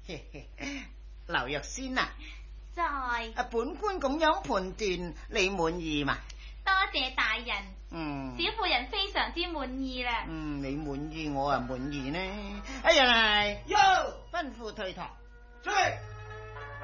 劉藥仙啊， 在。 本官咁樣判斷，你滿意嘛？ 多謝大人。小婦人非常之滿意啦。 你滿意，我啊滿意呢。哎呀嚟， 喲， 吩咐退堂。 出去。